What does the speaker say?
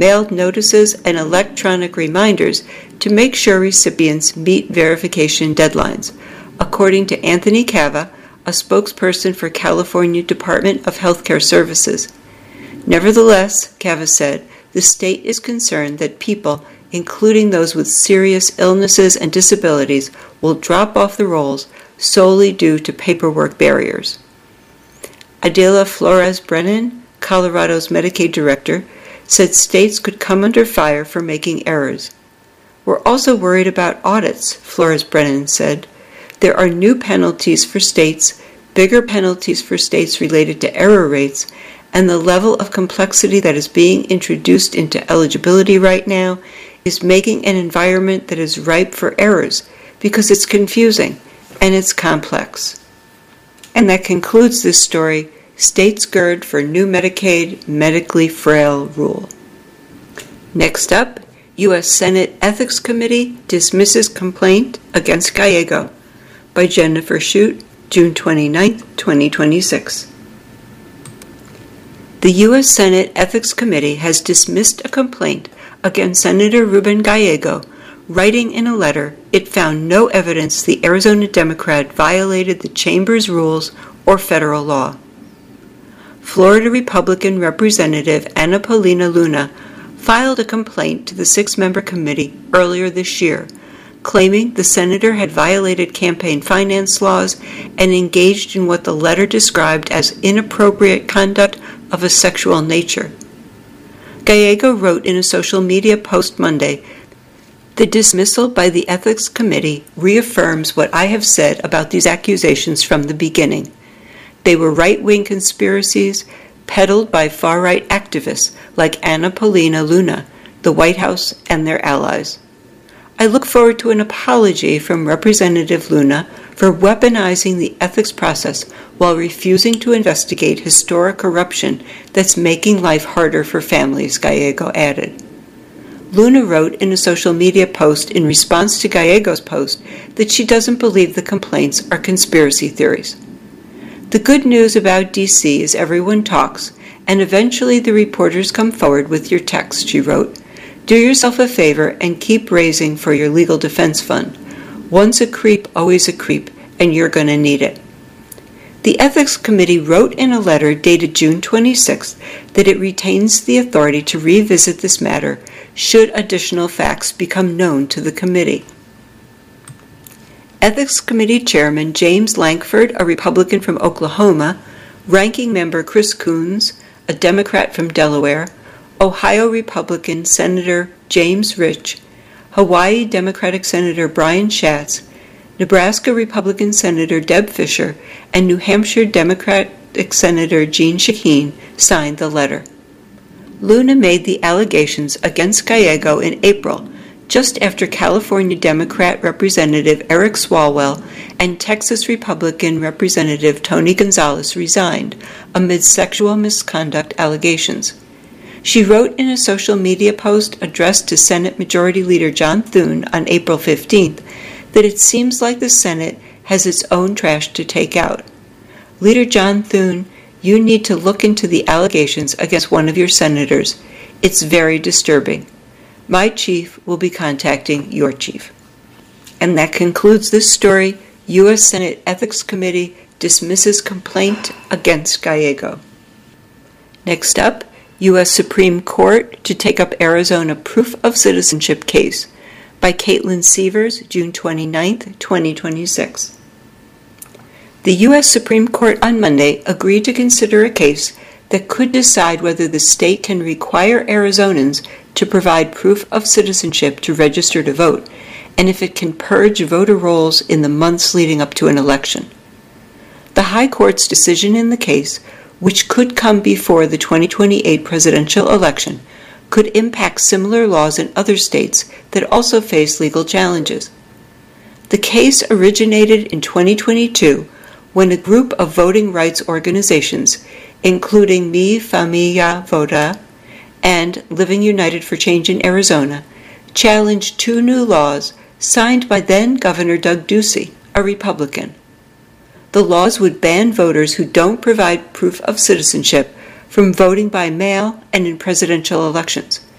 mailed notices and electronic reminders to make sure recipients meet verification deadlines, according to Anthony Cava, a spokesperson for California Department of Healthcare Services. Nevertheless, Cava said, the state is concerned that people, including those with serious illnesses and disabilities, will drop off the rolls solely due to paperwork barriers. Adela Flores Brennan, Colorado's Medicaid director, said states could come under fire for making errors. We're also worried about audits, Flores Brennan said. There are new penalties for states, bigger penalties for states related to error rates, and the level of complexity that is being introduced into eligibility right now is making an environment that is ripe for errors because it's confusing and it's complex. And that concludes this story, States Gird for New Medicaid Medically Frail Rule. Next up, U.S. Senate Ethics Committee dismisses complaint against Gallego, by Jennifer Shute, June 29, 2026. The U.S. Senate Ethics Committee has dismissed a complaint against Senator Ruben Gallego, writing in a letter it found no evidence the Arizona Democrat violated the chamber's rules or federal law. Florida Republican Representative Ana Paulina Luna filed a complaint to the six-member committee earlier this year, claiming the senator had violated campaign finance laws and engaged in what the letter described as inappropriate conduct of a sexual nature. Gallego wrote in a social media post Monday, "The dismissal by the Ethics Committee reaffirms what I have said about these accusations from the beginning. They were right-wing conspiracies peddled by far-right activists like Ana Paulina Luna, the White House, and their allies. I look forward to an apology from Representative Luna for weaponizing the ethics process while refusing to investigate historic corruption that's making life harder for families," Gallego added. Luna wrote in a social media post in response to Gallego's post that she doesn't believe the complaints are conspiracy theories. "The good news about D.C. is everyone talks, and eventually the reporters come forward with your text," she wrote. "Do yourself a favor and keep raising for your legal defense fund. Once a creep, always a creep, and you're going to need it." The Ethics Committee wrote in a letter dated June 26 that it retains the authority to revisit this matter should additional facts become known to the committee. Ethics Committee Chairman James Lankford, a Republican from Oklahoma, Ranking Member Chris Coons, a Democrat from Delaware, Ohio Republican Senator James Rich, Hawaii Democratic Senator Brian Schatz, Nebraska Republican Senator Deb Fischer, and New Hampshire Democratic Senator Jean Shaheen signed the letter. Luna made the allegations against Gallego in April, just after California Democrat Representative Eric Swalwell and Texas Republican Representative Tony Gonzalez resigned amid sexual misconduct allegations. She wrote in a social media post addressed to Senate Majority Leader John Thune on April 15th that it seems like the Senate has its own trash to take out. Leader John Thune, you need to look into the allegations against one of your senators. It's very disturbing. My chief will be contacting your chief. And that concludes this story. U.S. Senate Ethics Committee dismisses complaint against Gallego. Next up, U.S. Supreme Court to take up Arizona proof of citizenship case by Caitlin Severs, June 29, 2026. The U.S. Supreme Court on Monday agreed to consider a case that could decide whether the state can require Arizonans to provide proof of citizenship to register to vote, and if it can purge voter rolls in the months leading up to an election. The High Court's decision in the case, which could come before the 2028 presidential election, could impact similar laws in other states that also face legal challenges. The case originated in 2022 when a group of voting rights organizations, including Mi Familia Vota and Living United for Change in Arizona, challenged two new laws signed by then-Governor Doug Ducey, a Republican. The laws would ban voters who don't provide proof of citizenship from voting by mail and in presidential elections.